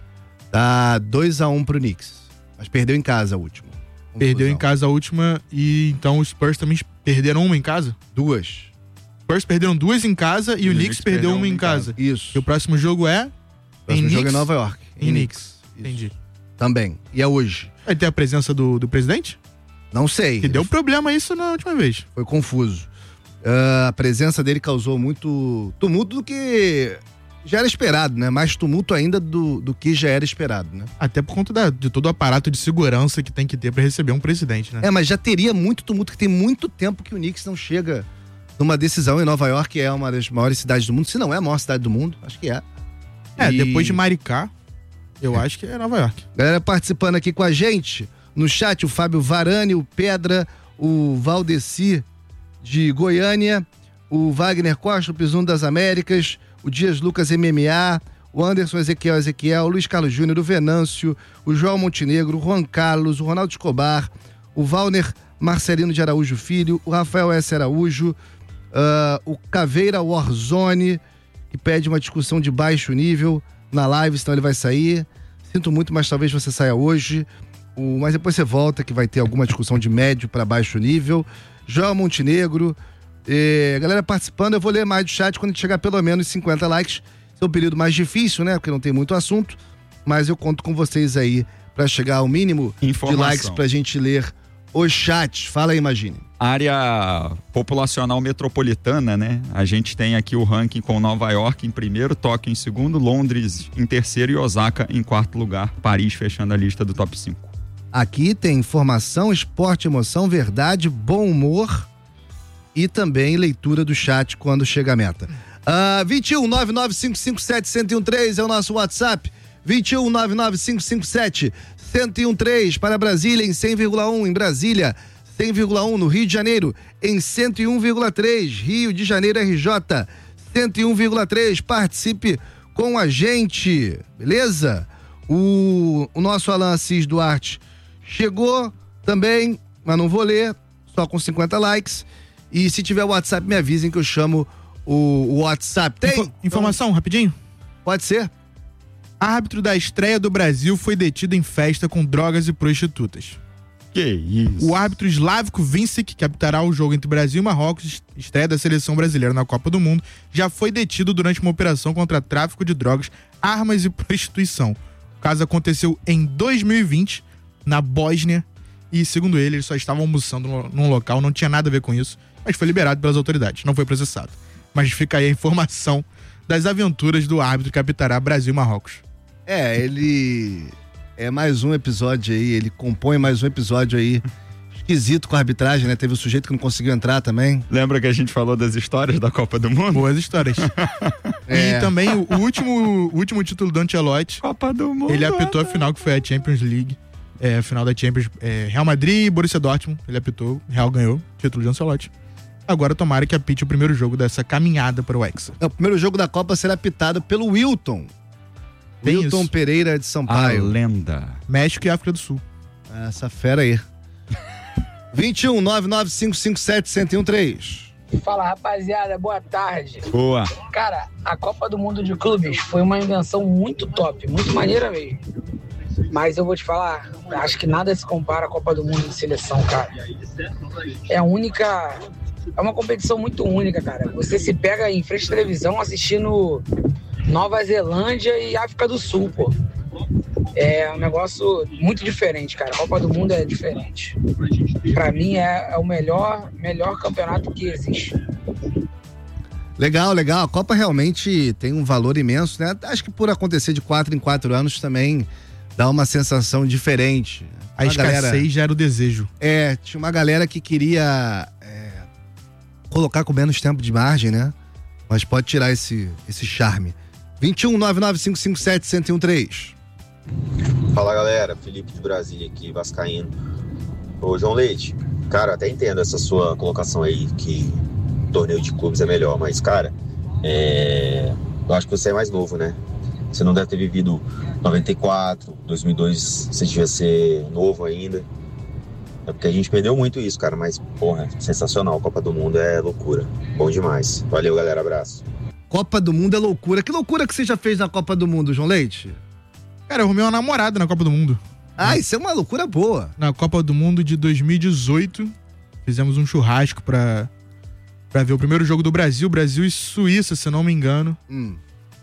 Tá dois a um pro Knicks. Mas perdeu em casa a última. Confusão. Perdeu em casa a última e então os Spurs também perderam uma em casa? Duas. Spurs perderam duas em casa e, e o Knicks perdeu, perdeu uma em casa. casa. Isso. E o próximo jogo é? O próximo em jogo Knicks? é Nova York. Em Knicks. Entendi. Também. E é hoje. Vai ter a presença do, do presidente? Não sei. Que deu problema isso na última vez. Foi confuso. Uh, a presença dele causou muito tumulto do que já era esperado, né? Mais tumulto ainda do, do que já era esperado, né? Até por conta da, de todo o aparato de segurança que tem que ter pra receber um presidente, né? É, mas já teria muito tumulto, que tem muito tempo que o Knicks não chega numa decisão em Nova York, que é uma das maiores cidades do mundo. Se não é a maior cidade do mundo, acho que é. É, e... depois de Maricá, eu é. acho que é Nova York. Galera participando aqui com a gente, no chat, o Fábio Varane, o Pedra, o Valdeci de Goiânia, o Wagner Costa, o Pisuno das Américas, o Dias Lucas M M A, o Anderson Ezequiel Ezequiel, o Luiz Carlos Júnior, o Venâncio, o João Montenegro, o Juan Carlos, o Ronaldo Escobar, o Valner Marcelino de Araújo Filho, o Rafael S. Araújo, uh, o Caveira Warzone, que pede uma discussão de baixo nível na live, senão ele vai sair. Sinto muito, mas talvez você saia hoje. O, mas depois você volta, que vai ter alguma discussão de médio para baixo nível. João Montenegro, eh, galera participando, eu vou ler mais do chat quando chegar pelo menos cinquenta likes. Esse é um período mais difícil, né? Porque não tem muito assunto, mas eu conto com vocês aí para chegar ao mínimo Informação. de likes pra gente ler o chat. Fala aí, Imagine. Área populacional metropolitana, né? A gente tem aqui o ranking com Nova York em primeiro, Tóquio em segundo, Londres em terceiro e Osaka em quarto lugar. Paris fechando a lista do top cinco. Aqui tem informação, esporte, emoção, verdade, bom humor e também leitura do chat quando chega a meta. Uh, vinte e um, nove nove cinco cinco sete, um zero um três é o nosso WhatsApp. vinte e um, nove nove cinco cinco sete, um zero um três para Brasília em cem vírgula um, em Brasília cem vírgula um, no Rio de Janeiro em cento e um vírgula três, Rio de Janeiro R J cento e um vírgula três. Participe com a gente, beleza? O, o nosso Alan Assis Duarte chegou também, mas não vou ler, só com cinquenta likes. E se tiver WhatsApp, me avisem que eu chamo o, o WhatsApp. Tem? Info, informação, então, rapidinho? Pode ser. Árbitro da estreia do Brasil foi detido em festa com drogas e prostitutas. Que isso? O árbitro Slavko Vincic, que apitará o jogo entre Brasil e Marrocos, estreia da seleção brasileira na Copa do Mundo, já foi detido durante uma operação contra tráfico de drogas, armas e prostituição. O caso aconteceu em dois mil e vinte, na Bósnia, e segundo ele, ele só estava almoçando num local, não tinha nada a ver com isso, mas foi liberado pelas autoridades, não foi processado. Mas fica aí a informação das aventuras do árbitro que apitará Brasil e Marrocos. É, ele é mais um episódio aí, ele compõe mais um episódio aí esquisito com a arbitragem, né? Teve o sujeito que não conseguiu entrar também. Lembra que a gente falou das histórias da Copa do Mundo? Boas histórias. É. E também o último, o último título do Ancelotti, Copa do Mundo, ele apitou a final que foi a Champions League. É, a final da Champions, é, Real Madrid e Borussia Dortmund, ele apitou, Real ganhou, título de Ancelotti. Agora tomara que apite o primeiro jogo dessa caminhada para o Hexa. O primeiro jogo da Copa será apitado pelo Wilton. Tem Wilton isso. Pereira de Sampaio. A lenda. México e África do Sul. Essa fera aí. vinte e um, nove nove cinco cinco sete, um zero um três. Fala, rapaziada, boa tarde. Boa. Cara, a Copa do Mundo de Clubes foi uma invenção muito top, muito maneira mesmo. Mas eu vou te falar, acho que nada se compara à Copa do Mundo de seleção, cara. É a única... É uma competição muito única, cara. Você se pega em frente à televisão assistindo Nova Zelândia e África do Sul, pô. É um negócio muito diferente, cara. A Copa do Mundo é diferente. Pra mim é, é o melhor, melhor campeonato que existe. Legal, legal. A Copa realmente tem um valor imenso, né? Acho que por acontecer de quatro em quatro anos também dá uma sensação diferente. A escassez galera... já era o desejo. É, tinha uma galera que queria é, colocar com menos tempo de margem, né? Mas pode tirar esse, esse charme. vinte e um, nove nove cinco cinco sete, um zero um três. Fala galera, Felipe de Brasília aqui, vascaíno. Ô, João Leite, cara, até entendo essa sua colocação aí, que torneio de clubes é melhor, mas, cara, é... eu acho que você é mais novo, né? Você não deve ter vivido noventa e quatro, dois mil e dois, você devia ser novo ainda. É porque a gente perdeu muito isso, cara, mas, porra, sensacional. Copa do Mundo é loucura. Bom demais. Valeu, galera, abraço. Copa do Mundo é loucura. Que loucura que você já fez na Copa do Mundo, João Leite? Cara, eu arrumei uma namorada na Copa do Mundo. Ah, isso é uma loucura boa. Na Copa do Mundo de dois mil e dezoito, fizemos um churrasco pra, pra ver o primeiro jogo do Brasil, Brasil e Suíça, se não me engano. Hum.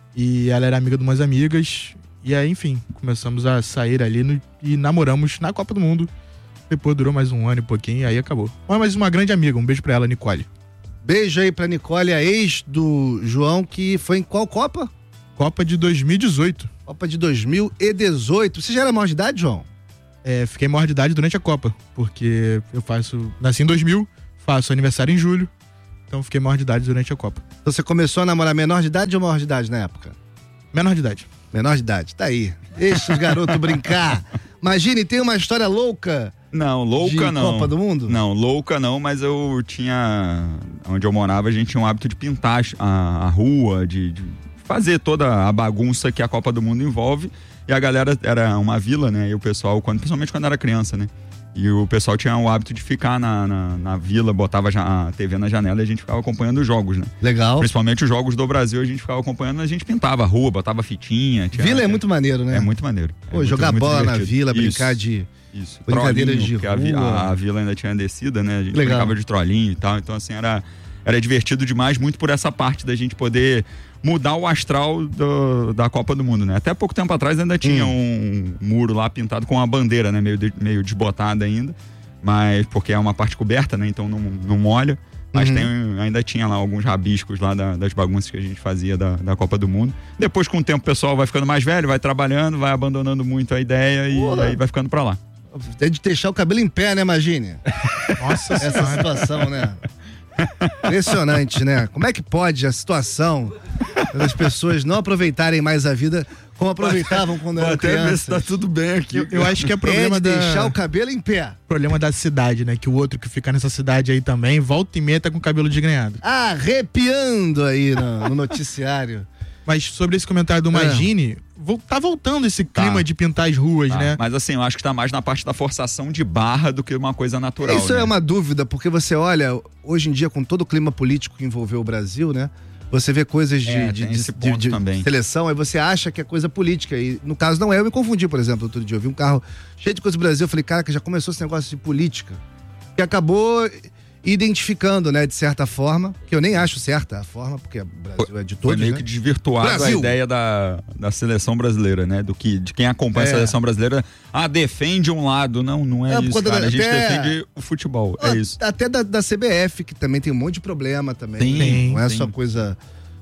E ela era amiga de umas amigas. E aí, enfim, começamos a sair ali no, e namoramos na Copa do Mundo. Depois durou mais um ano e pouquinho e aí acabou. Mas uma grande amiga, um beijo pra ela, Nicole. Beijo aí pra Nicole, a ex do João, que foi em qual Copa? Copa de dois mil e dezoito. Copa de dois mil e dezoito. Você já era maior de idade, João? É, fiquei maior de idade durante a Copa, porque eu faço... Nasci em dois mil, faço aniversário em julho, então fiquei maior de idade durante a Copa. Então você começou a namorar menor de idade ou maior de idade na época? Menor de idade. Menor de idade, tá aí. Deixa os garotos brincar. Imagine, tem uma história louca... Não, louca de não. Copa do Mundo? Não, louca não, mas eu tinha... Onde eu morava, a gente tinha o hábito de pintar a, a rua, de, de fazer toda a bagunça que a Copa do Mundo envolve. E a galera era uma vila, né? E o pessoal, quando, principalmente quando era criança, né? E o pessoal tinha o hábito de ficar na, na, na vila, botava a T V na janela e a gente ficava acompanhando os jogos, né? Legal. Principalmente os jogos do Brasil, a gente ficava acompanhando, a gente pintava a rua, botava fitinha. Tinha, vila é muito maneiro, né? É muito maneiro. É Pô, muito, jogar muito bola divertido. na vila, Isso. brincar de... Isso, brincadeiras trollinho, de porque a, vi- rua. a, a vila ainda tinha descida, né? A gente Legal. brincava de trollinho e tal, então assim, era, era divertido demais, muito por essa parte da gente poder mudar o astral do, da Copa do Mundo, né? Até pouco tempo atrás ainda tinha Hum. um muro lá pintado com uma bandeira, né? Meio, de- meio desbotada ainda, mas porque é uma parte coberta, né? Então não, não molha. Mas Uhum. tem, ainda tinha lá alguns rabiscos lá da- das bagunças que a gente fazia da, da Copa do Mundo. Depois, com o tempo, o pessoal vai ficando mais velho, vai trabalhando, vai abandonando muito a ideia e Porra. aí vai ficando pra lá. Tem de deixar o cabelo em pé, né, Imagine? Nossa Essa senhora. situação, né? Impressionante, né? Como é que pode a situação das pessoas não aproveitarem mais a vida como aproveitavam quando Vou eram até ver se crianças? tá tudo bem aqui. Eu, eu acho que é problema é de da... deixar o cabelo em pé. Problema da cidade, né? Que o outro que fica nessa cidade aí também, volta e meia tá com o cabelo desgrenhado. Arrepiando aí no, no noticiário. Mas sobre esse comentário do Magine, vo- tá voltando esse clima Tá. de pintar as ruas, Tá, né? Mas assim, eu acho que tá mais na parte da forçação de barra do que uma coisa natural. Isso né? é uma dúvida, porque você olha, hoje em dia, com todo o clima político que envolveu o Brasil, né? Você vê coisas de, É, de, tem de- esse de- ponto de também. seleção, aí você acha que é coisa política. E no caso não é, eu me confundi, por exemplo, outro dia. Eu vi um carro cheio de coisa do Brasil, eu falei, cara, que já começou esse negócio de política. Que acabou identificando, né, de certa forma, que eu nem acho certa a forma, porque o Brasil é de Foi todos, meio né? que desvirtuado Brasil. a ideia da, da seleção brasileira, né? Do que, de quem acompanha É. a seleção brasileira. Ah, defende um lado. Não, não é, É, por isso, conta cara. da- A gente até- defende o futebol. Ah, É isso. Até da, da C B F, que também tem um monte de problema também. Tem, não é tem. só coisa...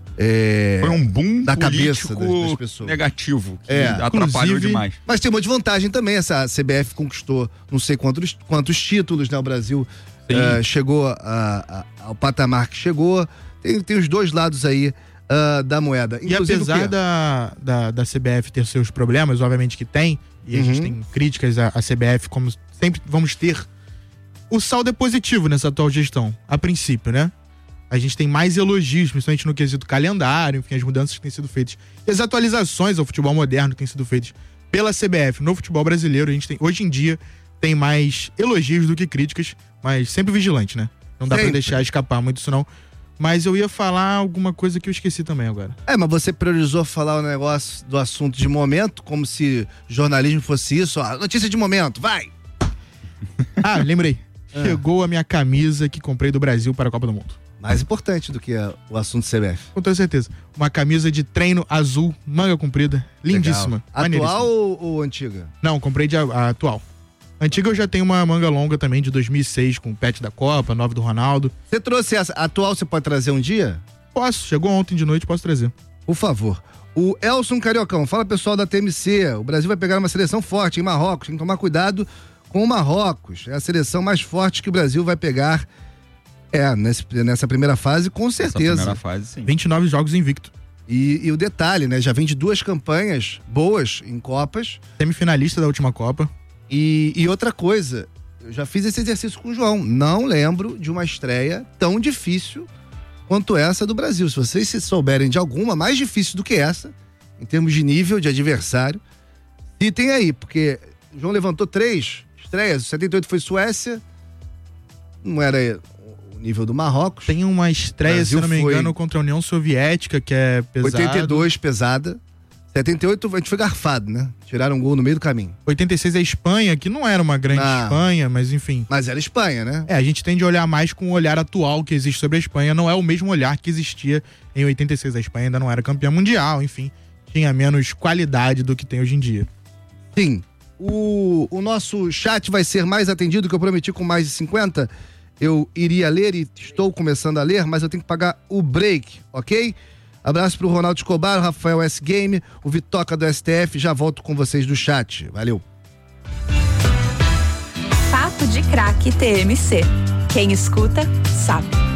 é, Foi um boom da cabeça político das, das pessoas. negativo, que É, atrapalhou inclusive- demais. Mas tem uma monte de vantagem também. Essa C B F conquistou não sei quantos, quantos títulos, né? O Brasil eh, chegou a- a- ao patamar que chegou. Tem, tem os dois lados aí ah, da moeda. E Inclusive, o quê? apesar da, da, da C B F ter seus problemas, obviamente que tem, e a gente Uhum. tem críticas à, à C B F, como sempre vamos ter, o saldo é positivo nessa atual gestão, a princípio, né? A gente tem mais elogios, principalmente no quesito calendário, enfim, as mudanças que têm sido feitas. E as atualizações ao futebol moderno que têm sido feitas pela C B F no futebol brasileiro, a gente tem, hoje em dia, tem mais elogios do que críticas, mas sempre vigilante, né? Não dá pra Sempre. deixar escapar muito isso não. Mas eu ia falar alguma coisa que eu esqueci também agora. É, mas você priorizou falar o negócio do assunto de momento, como se jornalismo fosse isso. Ó, notícia de momento, vai! Ah, lembrei. Ah. Chegou a minha camisa que comprei do Brasil para a Copa do Mundo. Mais importante do que a- o assunto C B F. Com toda certeza. Uma camisa de treino azul, manga comprida, lindíssima. Legal. maneiríssima. Atual ou, ou antiga? Não, comprei de a, a atual. Antiga eu já tenho uma manga longa também, de dois mil e seis, com o pet da Copa, nove do Ronaldo. Você trouxe essa. A atual você pode trazer um dia? Posso, chegou ontem de noite, posso trazer. Por favor. O Elson Cariocão, fala pessoal da T M C. O Brasil vai pegar uma seleção forte em Marrocos. Tem que tomar cuidado com o Marrocos. É a seleção mais forte que o Brasil vai pegar. É, nesse, nessa primeira fase, com Essa certeza. primeira fase, sim. vinte e nove jogos invicto. E, e o detalhe, né? Já vem de duas campanhas boas em Copas. Semifinalista da última Copa. E, e outra coisa, eu já fiz esse exercício com o João. Não lembro de uma estreia tão difícil quanto essa do Brasil. Se vocês se souberem de alguma mais difícil do que essa, em termos de nível, de adversário, e tem aí, porque o João levantou três estreias. setenta e oito foi Suécia, não era o nível do Marrocos. Tem uma estreia, Brasil se não me foi... engano, contra a União Soviética, que é pesado. oitenta e dois, pesada. setenta e oito, a gente foi garfado, né? Tiraram um gol no meio do caminho. oitenta e seis é a Espanha, que não era uma grande Não. Espanha, mas enfim. Mas era Espanha, né? É, a gente tende a olhar mais com o olhar atual que existe sobre a Espanha. Não é o mesmo olhar que existia em oitenta e seis. A Espanha ainda não era campeã mundial, enfim. Tinha menos qualidade do que tem hoje em dia. Sim. O, o nosso chat vai ser mais atendido, que eu prometi com mais de cinquenta. Eu iria ler e estou começando a ler, mas eu tenho que pagar o break, ok? Abraço pro Ronaldo Escobar, o Rafael S. Game, o Vitoca do S T F. Já volto com vocês do chat. Valeu. Papo de Craque T M C. Quem escuta, sabe.